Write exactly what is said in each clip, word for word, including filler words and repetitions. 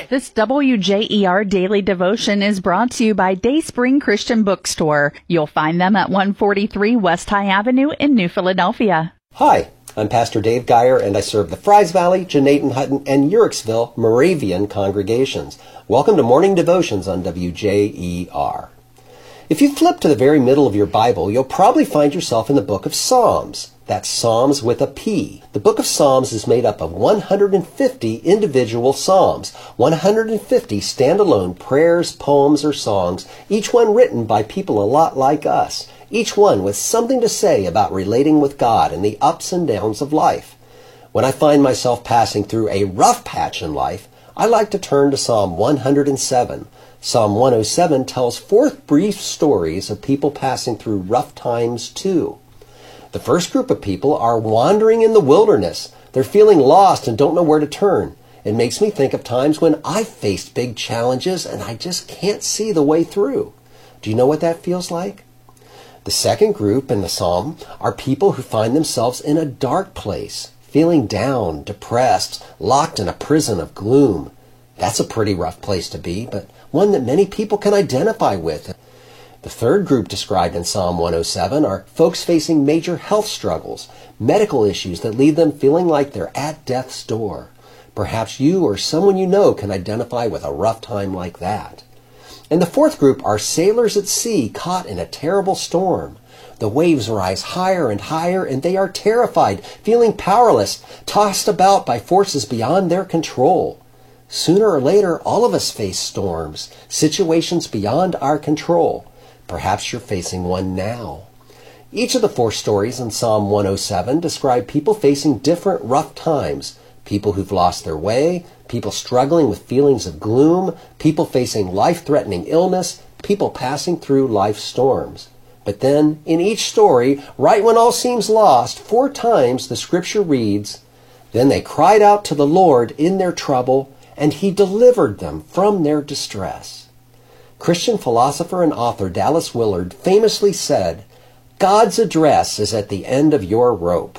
This W J E R Daily Devotion is brought to you by Dayspring Christian Bookstore. You'll find them at one forty-three West High Avenue in New Philadelphia. Hi, I'm Pastor Dave Geyer, and I serve the Fries Valley, Jenaten Hutton, and Uricksville Moravian congregations. Welcome to Morning Devotions on W J E R. If you flip to the very middle of your Bible, you'll probably find yourself in the book of Psalms. That's Psalms with a P. The book of Psalms is made up of one hundred fifty individual psalms, one hundred fifty standalone prayers, poems, or songs, each one written by people a lot like us, each one with something to say about relating with God and the ups and downs of life. When I find myself passing through a rough patch in life, I like to turn to Psalm one hundred seven. Psalm one oh seven tells four brief stories of people passing through rough times too. The first group of people are wandering in the wilderness. They're feeling lost and don't know where to turn. It makes me think of times when I've faced big challenges and I just can't see the way through. Do you know what that feels like? The second group in the psalm are people who find themselves in a dark place, feeling down, depressed, locked in a prison of gloom. That's a pretty rough place to be, but one that many people can identify with. The third group described in Psalm one oh seven are folks facing major health struggles, medical issues that leave them feeling like they're at death's door. Perhaps you or someone you know can identify with a rough time like that. And the fourth group are sailors at sea caught in a terrible storm. The waves rise higher and higher, and they are terrified, feeling powerless, tossed about by forces beyond their control. Sooner or later, all of us face storms, situations beyond our control. Perhaps you're facing one now. Each of the four stories in Psalm one oh seven describe people facing different rough times. People who've lost their way, people struggling with feelings of gloom, people facing life-threatening illness, people passing through life's storms. But then, in each story, right when all seems lost, four times the scripture reads, "Then they cried out to the Lord in their trouble, and he delivered them from their distress." Christian philosopher and author Dallas Willard famously said, "God's address is at the end of your rope."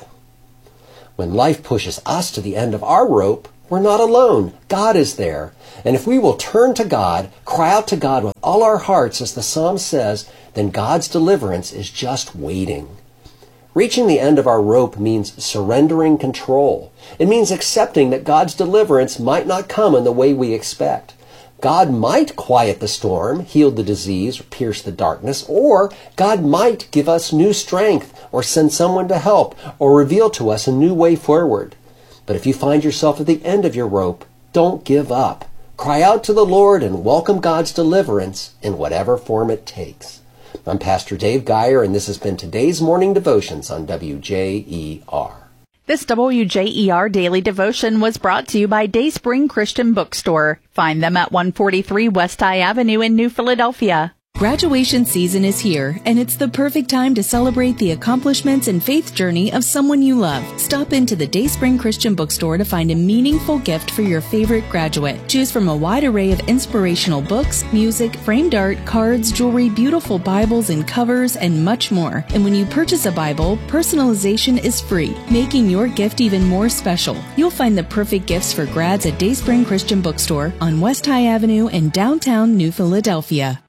When life pushes us to the end of our rope, we're not alone. God is there. And if we will turn to God, cry out to God with all our hearts, as the psalm says, then God's deliverance is just waiting. Reaching the end of our rope means surrendering control. It means accepting that God's deliverance might not come in the way we expect. God might quiet the storm, heal the disease, or pierce the darkness, or God might give us new strength, or send someone to help, or reveal to us a new way forward. But if you find yourself at the end of your rope, don't give up. Cry out to the Lord and welcome God's deliverance in whatever form it takes. I'm Pastor Dave Geyer, and this has been today's Morning Devotions on W J E R. This W J E R Daily Devotion was brought to you by Dayspring Christian Bookstore. Find them at one forty-three West High Avenue in New Philadelphia. Graduation season is here, and it's the perfect time to celebrate the accomplishments and faith journey of someone you love. Stop into the Dayspring Christian Bookstore to find a meaningful gift for your favorite graduate. Choose from a wide array of inspirational books, music, framed art, cards, jewelry, beautiful Bibles and covers, and much more. And when you purchase a Bible, personalization is free, making your gift even more special. You'll find the perfect gifts for grads at Dayspring Christian Bookstore on West High Avenue in downtown New Philadelphia.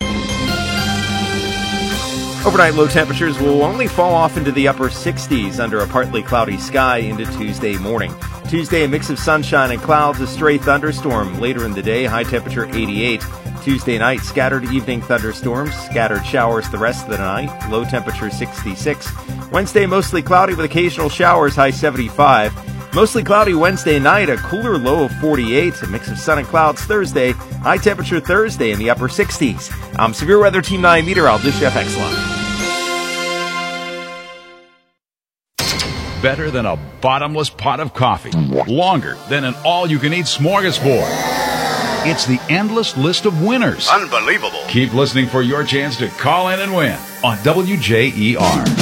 Overnight low temperatures will only fall off into the upper sixties under a partly cloudy sky into Tuesday morning. Tuesday, a mix of sunshine and clouds, a stray thunderstorm later in the day, high temperature eighty-eight. Tuesday night, scattered evening thunderstorms, scattered showers the rest of the night, low temperature sixty-six. Wednesday, mostly cloudy with occasional showers, high seventy-five. Mostly cloudy Wednesday night, a cooler low of forty-eight, a mix of sun and clouds Thursday, high temperature Thursday in the upper sixties. I'm Severe Weather Team nine meteorologist Jeff Exline. Better than a bottomless pot of coffee. Longer than an all-you-can-eat smorgasbord. It's the endless list of winners. Unbelievable. Keep listening for your chance to call in and win on W J E R.